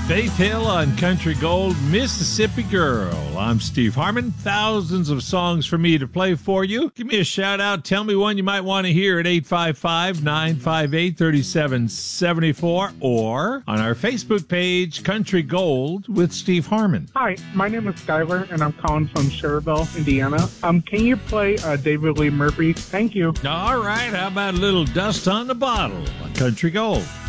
Faith Hill on Country Gold, Mississippi Girl. I'm Steve Harmon. Thousands of songs for me to play for you. Give me a shout out. Tell me one you might want to hear at 855-958-3774 or on our Facebook page, Country Gold with Steve Harmon. Hi, my name is Skyler, and I'm calling from Cherville, Indiana. Can you play David Lee Murphy? Thank you. All right. How about a little Dust on the Bottle on Country Gold?